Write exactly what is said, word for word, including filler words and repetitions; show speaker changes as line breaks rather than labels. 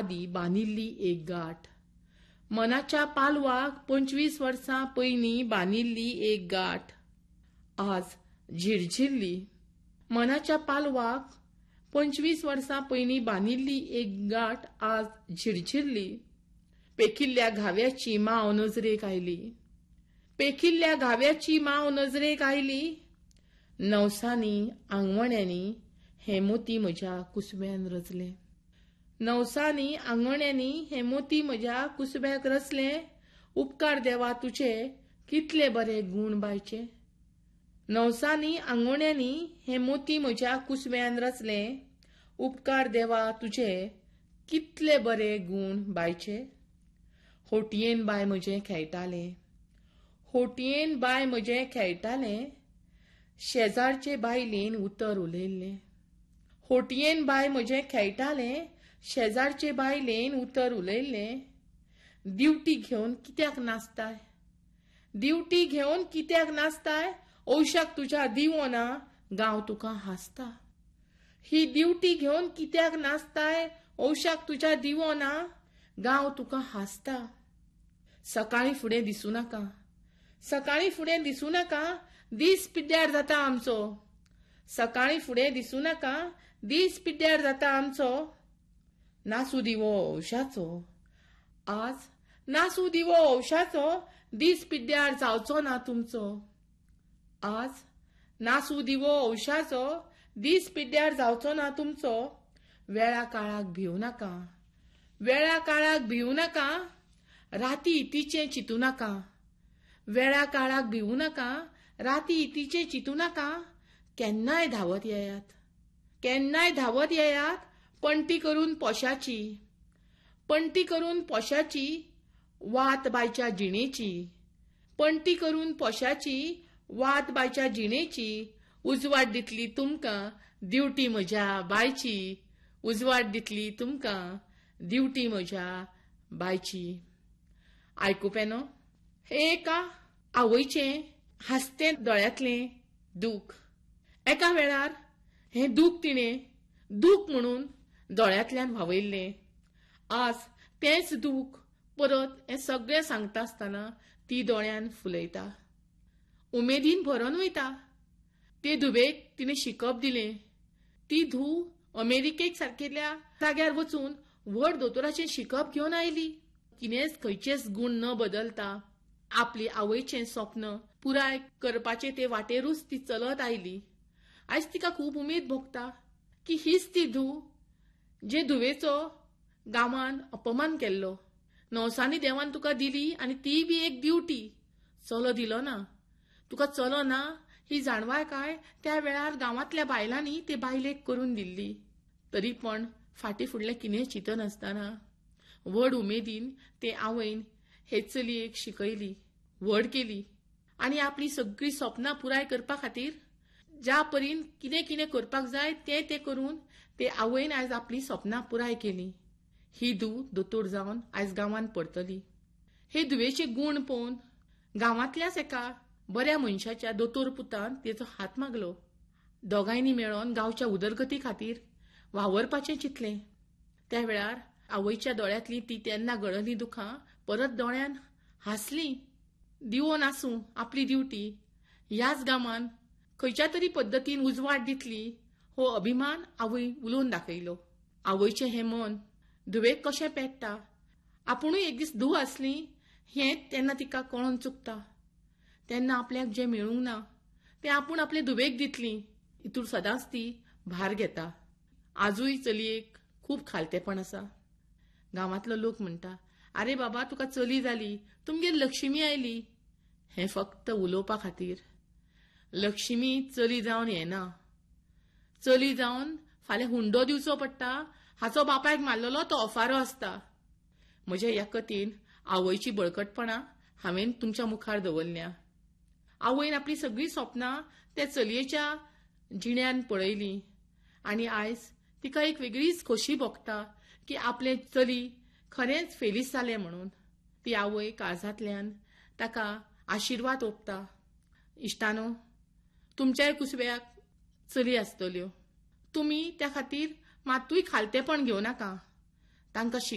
आदी बांदिल्ली एक गाठ. मनाच्या पालवाक पंचवीस वर्सां पयलीं बांदिल्ली एक गाठ आज झिरझिरली. मनाच्या पालवाक पंचवीस वर्सां पयलीं बांदिल्ली एक गाठ आज झिरझिरली. पेकिल्ल्या घाव्याची माव नजरेक आयली. पेकिल्ल्या घाव्याची माव नजरेक आयली. नवसांनी आंगवण्यांनी हे मोती म्हज्या कुसब्यान रचले. नवसांनी आंगवण्यांनी हे मोती म्हज्या कुसब्याक रचले. उपकार देवा तुझे कितले बरे गुण बायचे. नवसांनी आंगवण्यांनी हे मोती म्हज्या कुसब्यान रचले. उपकार देवा तुझे कितले बरे गुण बायचे. होटयेन बाय म्हजे खेळटाले. होटयेन बाय म्हजे खेळटाले. शेजारचे बायलेन उतर उलयल्ले. होटयेन बाय म्हजे खेळटाले. शेजारचे बायलेन उतर उलयल्ले. दिवटी घेवन कित्याक नाचताय. दिवटी घेवन कित्याक नाचताय. औशाक तुझ्या दिवो ना गांव तुका हासता. ही दिवटी घेवन कित्याक नाचताय. औशाक तुझ्या दिवो ना गांव तुका हासता. सकाळी फुडें दिसूं नाका. सकाळी फुडें दिसूं नाका. दीस पिड्ड्यार जाता आमचो. सकाळी फुडें दिसूं नाका. दीस पिड्ड्यार जाता आमचो. नासू दिवो औशाचो. आज नासू दिवो औशाचो. दीस पिड्ड्यार जावचो ना तुमचो. आज नासू दिवो औशाचो. दीस पिड्ड्यार जावचो ना तुमचो. वेळा काळाक भिवू नाका. वेळा काळाक भिवू नाका. राती इतीचें चिंतू नाका. वेळा काळाक भिवू नाका. राती इतीचें चिंतू नाका. केन्नाय धावत येयात. केन्नाय धावत येयात. पणटी करून पोशाची. पणटी करून पोशाची. वात बायच्या जिणेची. पणटी करून पोशाची. वात बायच्या जिणेची. उजवाड दितली तुमकां दिवटी म्हज्या बायची. उजवाड दितली तुमकां दिवटी म्हज्या बायची. आयकुपेनो हे एका आवयचें हासतें दोळ्यांतलें दूख. एका वेळार हें दूख तिणें दूख म्हणून दोळ्यांतल्यान व्हावयल्लें. आज तेंच दूख परत हें सगळें सांगता आसतना ती दोळ्यान फुलयता. उमेदीन भरोन वयता. ते धुवेक तिणें शिकप दिलें. ती धूव अमेरिकेक सारकेल्या जाग्यार वचून व्हड दोतोराचें शिकप घेवन आयली. कितेंच खंयचेच गूण न बदलता आपली आवयचें स्वप्न पुराय करपाचे ते वाटेरूच ती चलत आयली. आयज तिका खूब उमेद भोगता की हीच ती धूव जे धुवेचो गांवान अपमान केल्लो. नवसांनी देवान तुका दिली आनी ती बी एक दिवटी. चलो दिलो ना. तुका चलो ना ही जाणवाय काय त्या वेळार गांवांतल्या बायलांनी ते बायलेक करून दिल्ली. तरी पण फाटी फुडलें कितें चिंतनासतना व्हड उमेदीन ते आवयन हे चलयेक शिकयली. व्हड केली आनी आपली सगळीं स्वप्नां पुराय करपा खातीर ज्या परीन कितें कितें करपाक जाय तें तें करून ते आवयन आयज आपली स्वप्नां पुराय केली. ही धूव दोतोर जावन आयज गांवांत पडटली. हे धुवेचे गूण पळोवन गांवांतल्याच एका बऱ्या मनशाच्या दोतोर पुतान तेचो हात मागलो. दोगांयनी मेळोन गांवच्या उदरगती खातीर वावरपाचें चिंतलें. त्या वेळार आवयच्या दोळ्यांतली ती तेन्ना गळिल्लीं दुखां परत दोळ्यान हांसलीं. दिवो नासूं आपली दिवटी ह्याच गांवांत खंयच्या तरी पद्दतीन उजवाड दितली हो अभिमान आवय उलोवन दाखयलो. आवयचें हें मन धुवेक कशें पेट्टा. आपुणूय एक दीस धूव आसली हें तेन्ना तिका कळोन चुकता. तेन्ना आपल्याक जें मेळूंक ना तें आपूण आपले धुवेक दितली हितूर सदांच ती भार घेता. आजूय चलयेक खूब खालतेपण आसा. गांवांतलो लोक म्हणटा आरे बाबा तुका चली जाली तुमगेर लक्ष्मी आयली. हें फक्त उलोवपा खातीर. लक्ष्मी चली जावन येना. चली जावन फाल्यां हुंडो दिवचो पडटा हाचो बापायक मारलेलो तो अफारो आसता. म्हज्या ह्या कथेन आवयची बळकटपणां हांवेन तुमच्या मुखार दवरल्या. आवयन आपली सगळीं स्वप्नां त्या चलयेच्या जिण्यान पळयलीं आनी आयज तिका एक वेगळीच खोशी भोगता की आपले चली खरेंच फेलीस जालें म्हणून. ती आवय काळजांतल्यान ताका आशिर्वाद ओंपता. इश्टानो तुमच्याय कुसब्याक चली आसतल्यो. तुमी त्या खातीर मातूय खालतेपण घेवनाका. तांकां